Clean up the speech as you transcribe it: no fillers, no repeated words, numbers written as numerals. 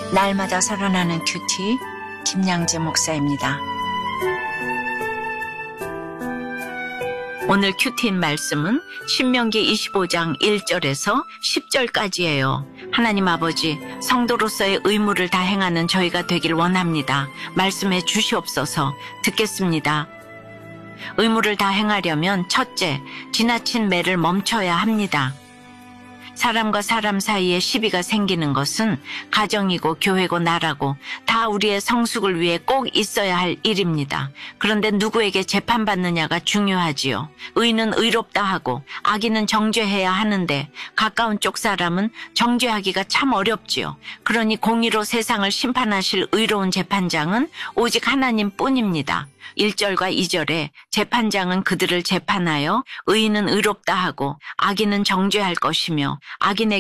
날마다 살아나는 큐티 김양재 목사입니다. 오늘 큐티인 말씀은 신명기 25장 1절에서 10절까지예요. 하나님 아버지, 성도로서의 의무를 다 행하는 저희가 되길 원합니다. 말씀해 주시옵소서. 듣겠습니다. 의무를 다 행하려면 첫째, 지나친 매를 멈춰야 합니다. 사람과 사람 사이에 시비가 생기는 것은 가정이고 교회고 나라고 다 우리의 성숙을 위해 꼭 있어야 할 일입니다. 그런데 누구에게 재판받느냐가 중요하지요. 의는 의롭다 하고 악인은 정죄해야 하는데 가까운 쪽 사람은 정죄하기가 참 어렵지요. 그러니 공의로 세상을 심판하실 의로운 재판장은 오직 하나님뿐입니다. 1절과 2절에 재판장은 그들을 재판하여 의인은 의롭다 하고 악인은 정죄할 것이며 악인에게